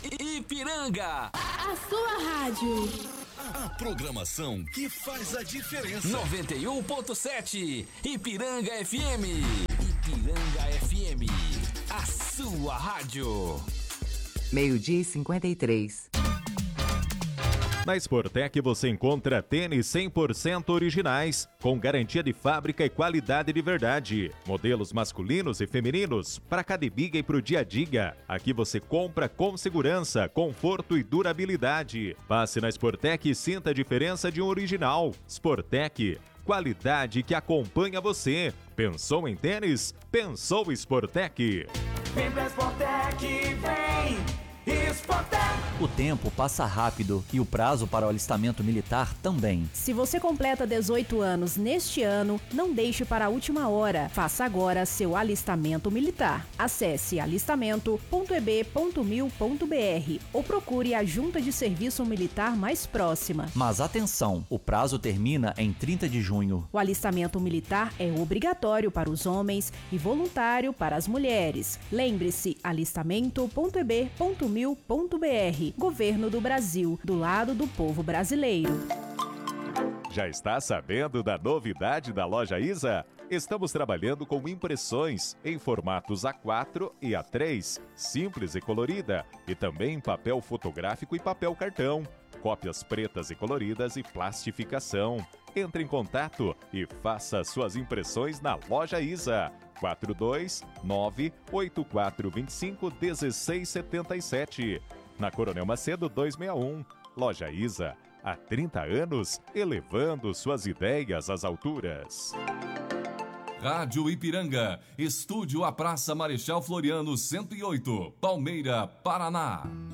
Ipiranga, a sua rádio. A programação que faz a diferença. 91.7 Ipiranga FM. Ipiranga FM, a sua rádio. 12:53. Na Sportec você encontra tênis 100% originais, com garantia de fábrica e qualidade de verdade. Modelos masculinos e femininos, para academia e para o dia a dia. Aqui você compra com segurança, conforto e durabilidade. Passe na Sportec e sinta a diferença de um original. Sportec, qualidade que acompanha você. Pensou em tênis? Pensou Sportec. Vem pra Sportec, vem! Sportec. O tempo passa rápido e o prazo para o alistamento militar também. Se você completa 18 anos neste ano, não deixe para a última hora. Faça agora seu alistamento militar. Acesse alistamento.eb.mil.br ou procure a Junta de Serviço Militar mais próxima. Mas atenção, o prazo termina em 30 de junho. O alistamento militar é obrigatório para os homens e voluntário para as mulheres. Lembre-se, alistamento.eb.mil.br. Governo do Brasil, do lado do povo brasileiro. Já está sabendo da novidade da Loja Isa? Estamos trabalhando com impressões em formatos A4 e A3, simples e colorida, e também papel fotográfico e papel cartão, cópias pretas e coloridas e plastificação. Entre em contato e faça suas impressões na Loja Isa. 429-8425-1677. Na Coronel Macedo 261. Loja Isa, há 30 anos, elevando suas ideias às alturas. Rádio Ipiranga, estúdio à Praça Marechal Floriano 108, Palmeira, Paraná.